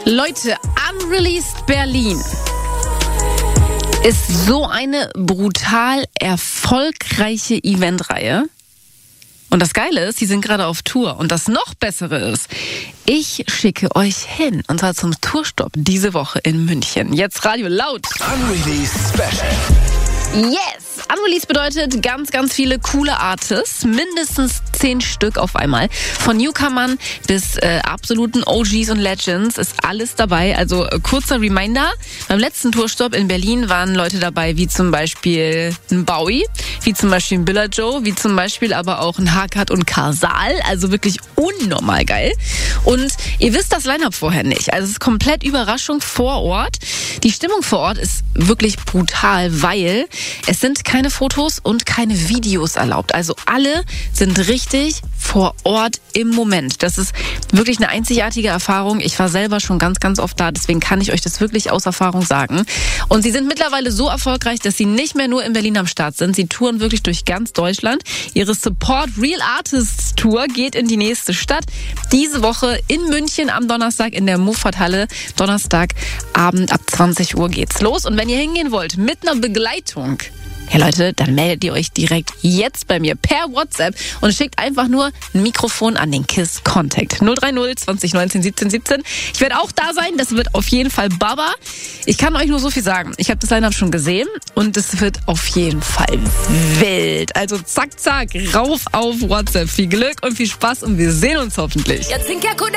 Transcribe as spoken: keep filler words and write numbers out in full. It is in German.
Leute, Unreleased Berlin ist so eine brutal erfolgreiche Eventreihe. Und das Geile ist, die sind gerade auf Tour. Und das noch Bessere ist, ich schicke euch hin. Und zwar zum Tourstopp diese Woche in München. Jetzt Radio laut. Unreleased Special. Yes! Unreleased bedeutet ganz, ganz viele coole Artists. Mindestens zehn Stück auf einmal. Von Newcomern bis äh, absoluten O Gs und Legends ist alles dabei. Also äh, kurzer Reminder. Beim letzten Tourstopp in Berlin waren Leute dabei, wie zum Beispiel ein Bowie, wie zum Beispiel ein Billa Joe, wie zum Beispiel aber auch ein Hakat und Karsal. Also wirklich unnormal geil. Und ihr wisst das Line-Up vorher nicht. Also es ist komplett Überraschung vor Ort. Die Stimmung vor Ort ist wirklich brutal, weil es sind keine Fotos und keine Videos erlaubt. Also alle sind richtig vor Ort im Moment. Das ist wirklich eine einzigartige Erfahrung. Ich war selber schon ganz, ganz oft da, deswegen kann ich euch das wirklich aus Erfahrung sagen. Und sie sind mittlerweile so erfolgreich, dass sie nicht mehr nur in Berlin am Start sind. Sie touren wirklich durch ganz Deutschland. Ihre Support Real Artists Tour geht in die nächste Stadt. Diese Woche in München am Donnerstag in der Muffat-Halle. Donnerstagabend ab zwanzig Uhr geht's los. Und wenn ihr hingehen wollt mit einer Begleitung, ja Leute, dann meldet ihr euch direkt jetzt bei mir per WhatsApp und schickt einfach nur ein Mikrofon an den KISS Contact. null drei null zwanzig neunzehn siebzehn siebzehn. Ich werde auch da sein, das wird auf jeden Fall Baba. Ich kann euch nur so viel sagen. Ich habe das Line-Up schon gesehen und es wird auf jeden Fall wild. Also zack, zack, rauf auf WhatsApp. Viel Glück und viel Spaß und wir sehen uns hoffentlich.